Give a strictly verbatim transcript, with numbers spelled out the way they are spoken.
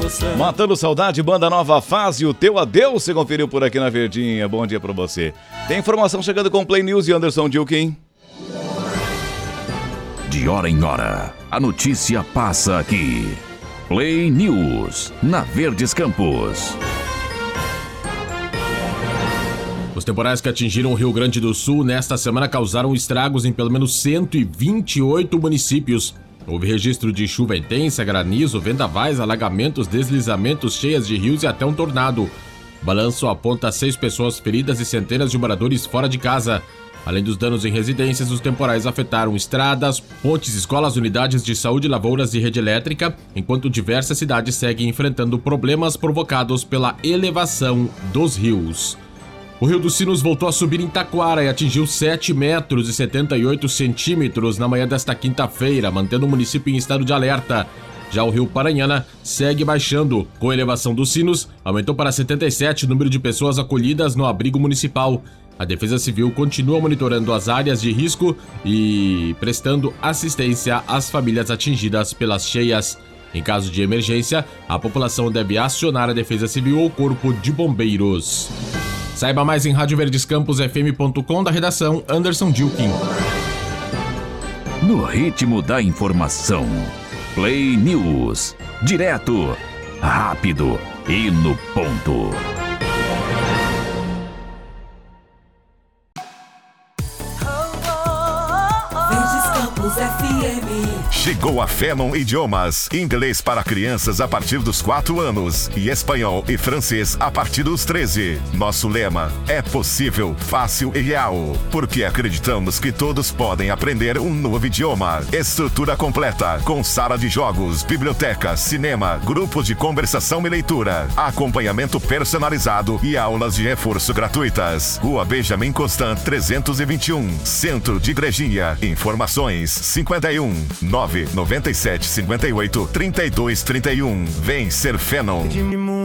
emoção. Matando Saudade, Banda Nova Fase, o teu adeus, você conferiu por aqui na Verdinha. Bom dia pra você. Tem informação chegando com Play News e Anderson Dilkin. De hora em hora, a notícia passa aqui. Play News, na Verdes Campos. Os temporais que atingiram o Rio Grande do Sul nesta semana causaram estragos em pelo menos cento e vinte e oito municípios. Houve registro de chuva intensa, granizo, vendavais, alagamentos, deslizamentos, cheias de rios e até um tornado. O balanço aponta seis pessoas feridas e centenas de moradores fora de casa. Além dos danos em residências, os temporais afetaram estradas, pontes, escolas, unidades de saúde, lavouras e rede elétrica, enquanto diversas cidades seguem enfrentando problemas provocados pela elevação dos rios. O Rio dos Sinos voltou a subir em Taquara e atingiu sete metros e setenta e oito centímetros na manhã desta quinta-feira, mantendo o município em estado de alerta. Já o Rio Paranhana segue baixando. Com a elevação dos sinos, aumentou para setenta e sete o número de pessoas acolhidas no abrigo municipal. A Defesa Civil continua monitorando as áreas de risco e prestando assistência às famílias atingidas pelas cheias. Em caso de emergência, a população deve acionar a Defesa Civil ou Corpo de Bombeiros. Saiba mais em rádio verdes campos f m ponto com, da redação Anderson Dilkin. No ritmo da informação, Play News. Direto, rápido e no ponto. F M. Chegou a Fanon Idiomas, inglês para crianças a partir dos quatro anos e espanhol e francês a partir dos treze. Nosso lema é possível, fácil e real, porque acreditamos que todos podem aprender um novo idioma. Estrutura completa, com sala de jogos, biblioteca, cinema, grupos de conversação e leitura, acompanhamento personalizado e aulas de reforço gratuitas. Rua Benjamin Constant trezentos e vinte e um, Centro de Igrejinha. Informações cinquenta e um, nove nove sete, cinquenta e oito, trinta e dois, trinta e um. Vem ser Fanon.